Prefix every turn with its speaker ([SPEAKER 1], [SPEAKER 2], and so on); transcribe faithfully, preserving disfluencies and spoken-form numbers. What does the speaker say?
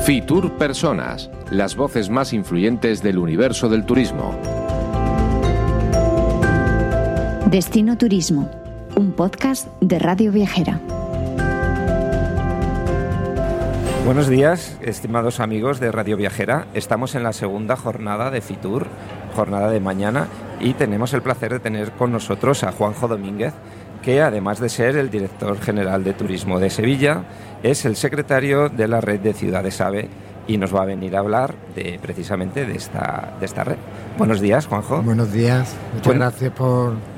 [SPEAKER 1] Fitur Personas, las voces más influyentes del universo del turismo.
[SPEAKER 2] Destino Turismo, un podcast de Radio Viajera.
[SPEAKER 3] Buenos días, estimados amigos de Radio Viajera. Estamos en la segunda jornada de Fitur, jornada de mañana, y tenemos el placer de tener con nosotros a Juanjo Domínguez, que además de ser el director general de Turismo de Sevilla, es el secretario de la red de Ciudades AVE y nos va a venir a hablar de precisamente de esta, de esta red. Buenos días, Juanjo.
[SPEAKER 4] Buenos días, muchas
[SPEAKER 3] Buen...
[SPEAKER 4] gracias por,